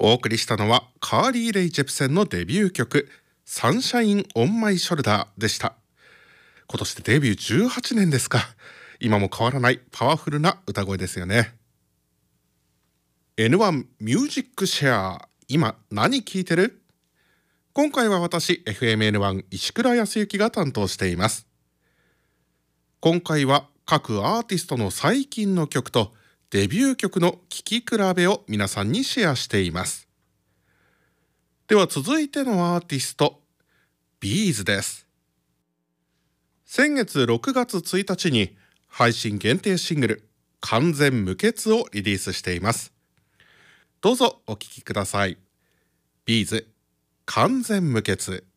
お送りしたのはカーリー・レイ・ジェプセンのデビュー曲サンシャイン・オン・マイ・ショルダーでした。今年でデビュー18年ですか。今も変わらないパワフルな歌声ですよね。 N1 ミュージックシェア、今何聴いてる？今回は私 FMN1 石倉康之が担当しています。今回は各アーティストの最近の曲とデビュー曲の聴き比べを皆さんにシェアしています。では続いてのアーティスト、ビーズです。先月6月1日に配信限定シングル完全無欠をリリースしています。どうぞお聴きください。ビーズ完全無欠。